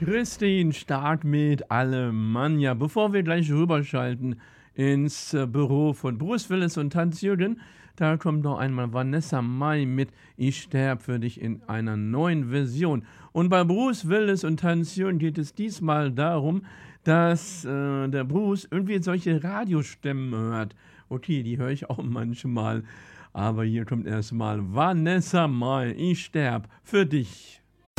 Christine Stark mit Alemannia. Bevor wir gleich rüberschalten ins Büro von Bruce Willis und Hans-Jürgen, da kommt noch einmal Vanessa Mai mit Ich sterb für dich in einer neuen Version. Und bei Bruce Willis und Hans-Jürgen geht es diesmal darum, dass der Bruce irgendwie solche Radiostimmen hört. Okay, die höre ich auch manchmal. Aber hier kommt erstmal Vanessa Mai. Ich sterb für dich.